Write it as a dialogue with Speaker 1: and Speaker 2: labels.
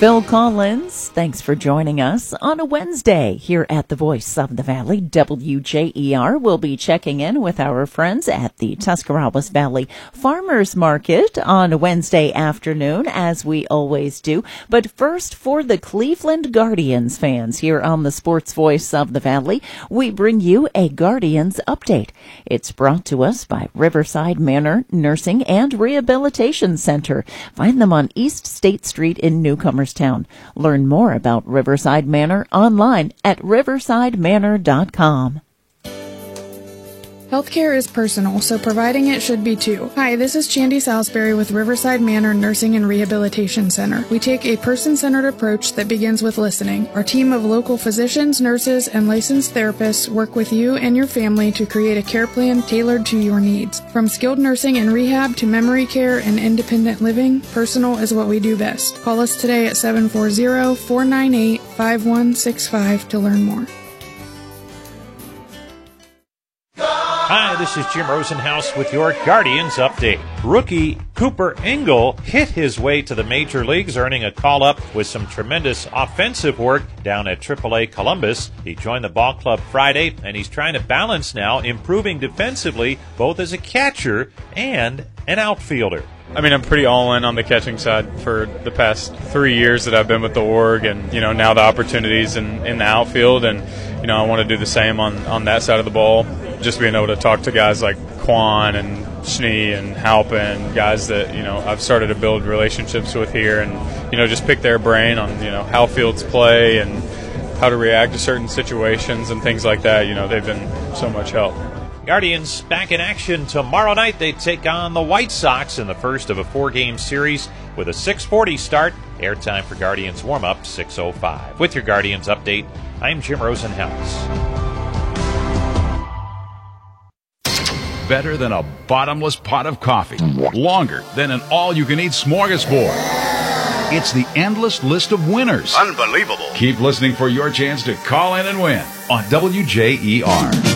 Speaker 1: Phil Collins, thanks for joining us on a Wednesday here at the Voice of the Valley, WJER. We'll be checking in with our friends at the Tuscarawas Valley Farmers Market on a Wednesday afternoon, as we always do. But first, for the Cleveland Guardians fans here on the Sports Voice of the Valley, we bring you a Guardians update. It's brought to us by Riverside Manor Nursing and Rehabilitation Center. Find them on East State Street in Newcomerstown. Learn more about Riverside Manor online at riversidemanor.com.
Speaker 2: Healthcare is personal, so providing it should be too. Hi, this is Chandy Salisbury with Riverside Manor Nursing and Rehabilitation Center. We take a person-centered approach that begins with listening. Our team of local physicians, nurses, and licensed therapists work with you and your family to create a care plan tailored to your needs. From skilled nursing and rehab to memory care and independent living, personal is what we do best. Call us today at 740-498-5165 to learn more.
Speaker 3: Hi, this is Jim Rosenhaus with your Guardians update. Rookie Cooper Engel hit his way to the major leagues, earning a call-up with some tremendous offensive work down at AAA Columbus. He joined the ball club Friday, and he's trying to balance now, improving defensively, both as a catcher and an outfielder.
Speaker 4: I mean, I'm pretty all in on the catching side for the past 3 years that I've been with the org, and, now the opportunities in the outfield, and, I want to do the same on that side of the ball. Just being able to talk to guys like Quan and Schnee and Halpin, guys that, I've started to build relationships with here, and, just pick their brain on, how fields play and how to react to certain situations and things like that. They've been so much help.
Speaker 3: Guardians back in action tomorrow night. They take on the White Sox in the first of a 4-game series with a 6:40 start. Airtime for Guardians warm-up, 6:05. With your Guardians update, I'm Jim Rosenhaus.
Speaker 5: Better than a bottomless pot of coffee. Longer than an all-you-can-eat smorgasbord. It's the endless list of winners.
Speaker 6: Unbelievable.
Speaker 5: Keep listening for your chance to call in and win on WJER.